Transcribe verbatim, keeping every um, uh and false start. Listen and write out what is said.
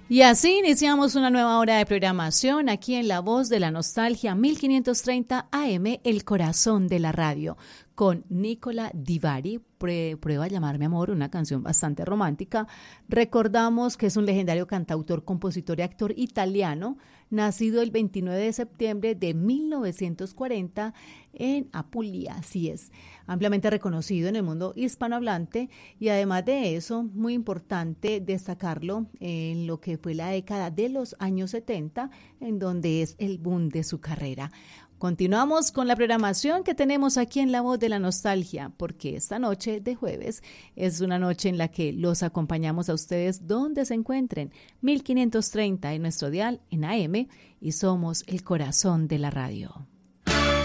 Y así iniciamos una nueva hora de programación aquí en La Voz de la Nostalgia mil quinientos treinta A M, el corazón de la radio, con Nicola Di Bari, Prueba a llamarme amor, una canción bastante romántica. Recordamos que es un legendario cantautor, compositor y actor italiano, nacido el veintinueve de septiembre de mil novecientos cuarenta en Apulia, así es, ampliamente reconocido en el mundo hispanohablante, y además de eso, muy importante destacarlo en lo que fue la década de los años setenta, en donde es el boom de su carrera. Continuamos con la programación que tenemos aquí en La Voz de la Nostalgia, porque esta noche de jueves es una noche en la que los acompañamos a ustedes donde se encuentren, mil quinientos treinta en nuestro dial en A M, y somos el corazón de la radio.